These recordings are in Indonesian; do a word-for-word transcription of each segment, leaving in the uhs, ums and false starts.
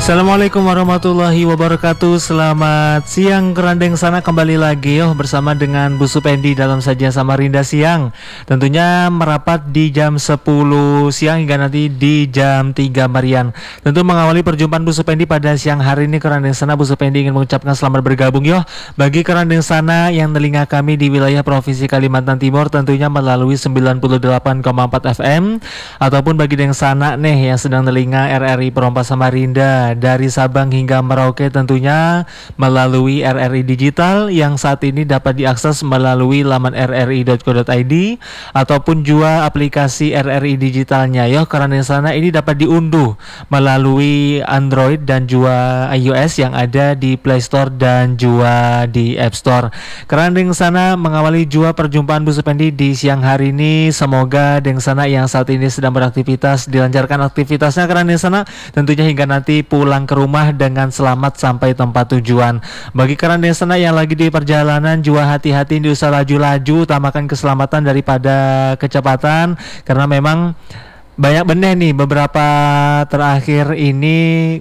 Assalamualaikum warahmatullahi wabarakatuh. Selamat siang kerandeng sana, kembali lagi yo bersama dengan Bu Supendi dalam Sajian Samarinda Siang. Tentunya merapat di jam sepuluh siang hingga nanti di jam tiga Marian. Tentu mengawali perjumpaan Bu Supendi pada siang hari ini kerandeng sana, Bu Supendi ingin mengucapkan selamat bergabung yo bagi kerandeng sana yang telinga kami di wilayah Provinsi Kalimantan Timur, tentunya melalui sembilan puluh delapan koma empat F M, ataupun bagi deng sana nih yang sedang telinga R R I Perompa Samarinda dari Sabang hingga Merauke, tentunya melalui R R I Digital yang saat ini dapat diakses melalui laman r r i dot co dot i d ataupun juga aplikasi R R I Digitalnya yo. Karena di sana ini dapat diunduh melalui Android dan juga iOS yang ada di Play Store dan juga di App Store. Karena di sana mengawali juga perjumpaan Bu Supendi di siang hari ini, semoga deng sana yang saat ini sedang beraktivitas dilancarkan aktivitasnya karena di sana tentunya hingga nanti pulang ke rumah dengan selamat sampai tempat tujuan. Bagi kalian di sana yang lagi di perjalanan juga hati-hati, diusah laju-laju, utamakan keselamatan daripada kecepatan karena memang banyak benih nih beberapa terakhir ini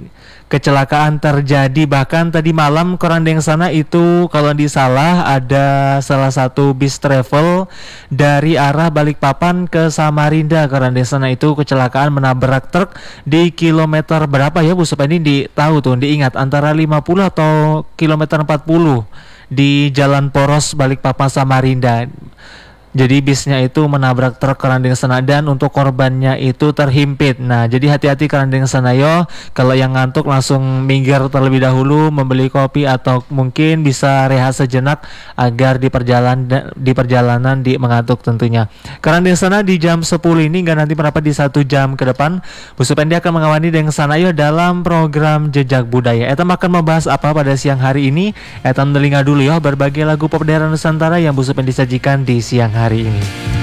kecelakaan terjadi. Bahkan tadi malam kerandeng sana itu kalau di salah ada salah satu bis travel dari arah Balikpapan ke Samarinda. Kerandeng sana itu kecelakaan menabrak truk di kilometer berapa ya Bu Supendi? Di tahu tuh, diingat antara lima puluh atau kilometer empat puluh di Jalan Poros Balikpapan Samarinda. Jadi bisnya itu menabrak truk kerandeng sana dan untuk korbannya itu terhimpit. Nah, jadi hati-hati kerandeng sana yo. Kalau yang ngantuk langsung minggir terlebih dahulu, membeli kopi atau mungkin bisa rehat sejenak agar di perjalanan di perjalanan di mengantuk tentunya. Kerandeng sana di jam sepuluh ini nggak nanti merapat di satu jam ke depan. Bu Supendi akan mengawani deng sana yo dalam program Jejak Budaya. Eta akan membahas apa pada siang hari ini? Eta telinga dulu yo berbagai lagu pop daerah Nusantara yang Bu Supendi sajikan di siang hari hari ini.